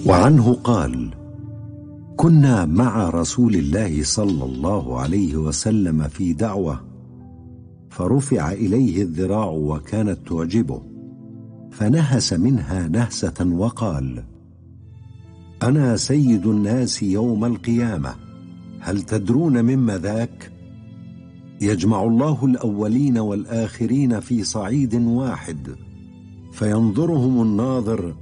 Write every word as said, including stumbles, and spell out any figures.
وعنه قال: كنا مع رسول الله صلى الله عليه وسلم في دعوة، فرفع إليه الذراع وكانت تعجبه، فنهس منها نهسة وقال: أنا سيد الناس يوم القيامة، هل تدرون مما ذاك؟ يجمع الله الأولين والآخرين في صعيد واحد، فينظرهم الناظر